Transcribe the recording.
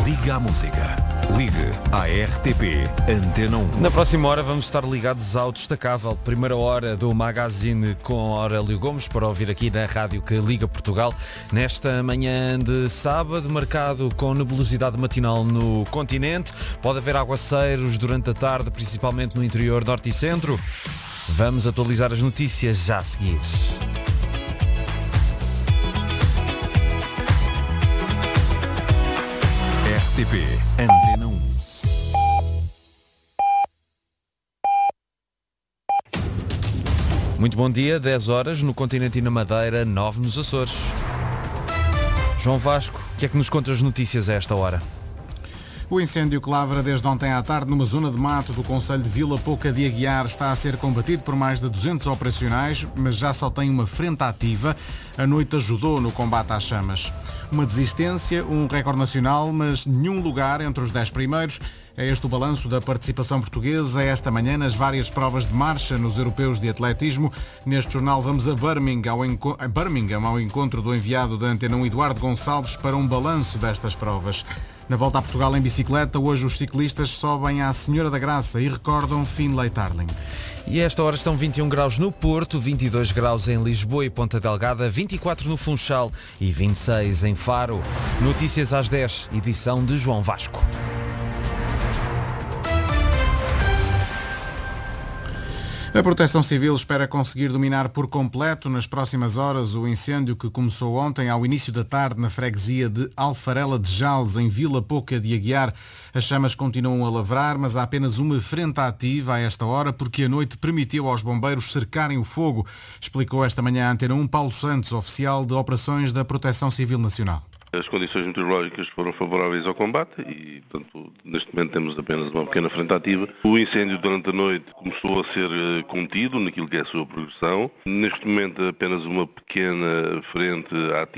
Liga à música. Ligue à RTP Antena 1. Na próxima hora vamos estar ligados ao destacável primeira hora do Magazine com Aurélio Gomes para ouvir aqui na rádio que liga Portugal. Nesta manhã de sábado, marcado com nebulosidade matinal no continente. Pode haver aguaceiros durante a tarde, principalmente no interior norte e centro. Vamos atualizar as notícias já a seguir. RTP Antena 1. Muito bom dia, 10 horas no continente e na Madeira, 9 nos Açores. João Vasco, o que é que nos conta as notícias a esta hora? O incêndio que lavra desde ontem à tarde numa zona de mato do concelho de Vila Pouca de Aguiar está a ser combatido por mais de 200 operacionais, mas já só tem uma frente ativa. A noite ajudou no combate às chamas. Uma desistência, um recorde nacional, mas nenhum lugar entre os 10 primeiros. É este o balanço da participação portuguesa esta manhã nas várias provas de marcha nos europeus de atletismo. Neste jornal vamos a Birmingham ao encontro do enviado da Antena 1 Eduardo Gonçalves para um balanço destas provas. Na volta a Portugal em bicicleta, hoje os ciclistas sobem à Senhora da Graça e recordam Finlay Tarling. E a esta hora estão 21 graus no Porto, 22 graus em Lisboa e Ponta Delgada, 24 no Funchal e 26 em Faro. Notícias às 10, edição de João Vasco. A Proteção Civil espera conseguir dominar por completo nas próximas horas o incêndio que começou ontem ao início da tarde na freguesia de Alfarela de Jales, em Vila Pouca de Aguiar. As chamas continuam a lavrar, mas há apenas uma frente ativa a esta hora porque a noite permitiu aos bombeiros cercarem o fogo, explicou esta manhã à Antena 1 Paulo Santos, oficial de operações da Proteção Civil Nacional. As condições meteorológicas foram favoráveis ao combate e, portanto, neste momento temos apenas uma pequena frente ativa. O incêndio durante a noite começou a ser contido naquilo que é a sua progressão. Neste momento apenas uma pequena frente ativa.